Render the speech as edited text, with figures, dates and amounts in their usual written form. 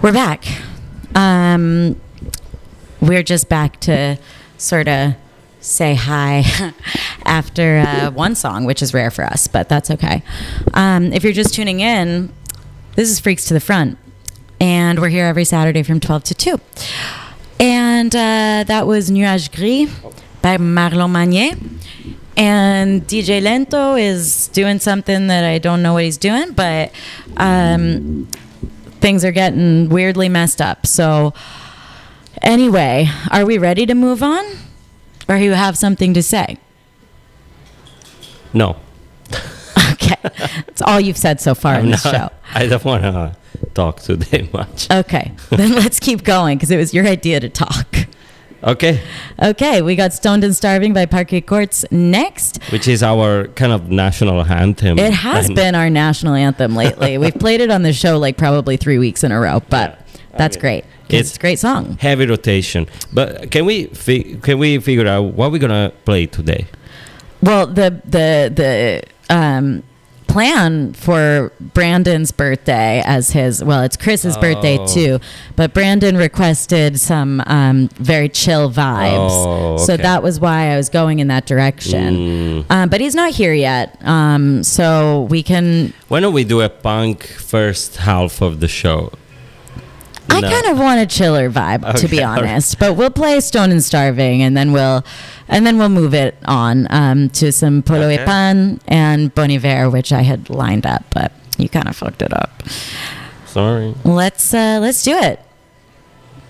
We're back. We're just back to sort of say hi after one song, which is rare for us, but that's okay. If you're just tuning in, this is Freaks to the Front, and we're here every Saturday from 12 to 2. And that was Nuage Gris by Marlon Magnier. And DJ Lento is doing something that I don't know what he's doing, but things are getting weirdly messed up. So anyway, are we ready to move on? Or you have something to say? No. Okay. That's all you've said so far in this show. I don't want to talk today much. Okay. Then let's keep going because it was your idea to talk. Okay. Okay. We got Stoned and Starving by Parquet Courts next. Which is our kind of national anthem. It has been our national anthem lately. We've played it on the show like probably 3 weeks in a row, but that's great. It's a great song. Heavy rotation. But can we figure out what we're going to play today? Well, the plan for Brandon's birthday as it's Chris's birthday too, but Brandon requested some very chill vibes. Oh, okay. So that was why I was going in that direction. But he's not here yet, so we can... Why don't we do a punk first half of the show? I kind of want a chiller vibe, to be honest. But we'll play Stoned and Starving, and then we'll move it on to some Polo et Pan and Bon Iver, which I had lined up, but you kind of fucked it up. Sorry. Let's do it.